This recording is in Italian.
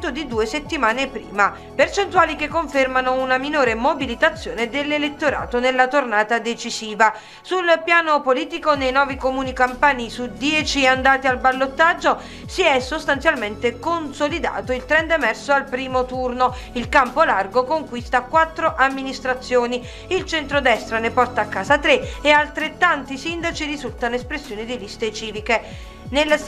quanto di 2 settimane prima, percentuali che confermano una minore mobilitazione dell'elettorato nella tornata decisiva. Sul piano politico, nei 9 comuni campani su 10 andati al ballottaggio si è sostanzialmente consolidato il trend emerso al primo turno. Il campo largo conquista 4 amministrazioni, il centrodestra ne porta a casa 3 e altrettanti sindaci risultano espressioni di liste civiche. Nel